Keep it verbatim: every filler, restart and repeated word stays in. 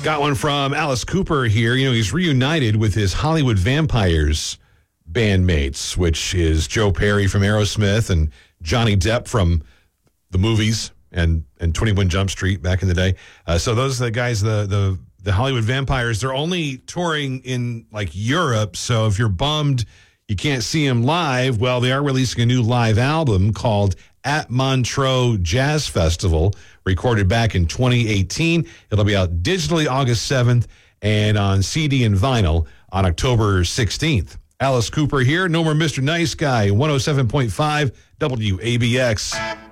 Got one from Alice Cooper here. You know, he's reunited with his Hollywood Vampires bandmates, which is Joe Perry from Aerosmith and Johnny Depp from the movies and, and twenty-one Jump Street back in the day. Uh, so those are the guys, the, the, the Hollywood Vampires. They're only touring in, like, Europe, so if you're bummed you can't see them live, well, they are releasing a new live album called At Montreux Jazz Festival, recorded back in twenty eighteen. It'll be out digitally August seventh and on C D and vinyl on October sixteenth. Alice Cooper here. No more Mister Nice Guy, one oh seven point five W A B X.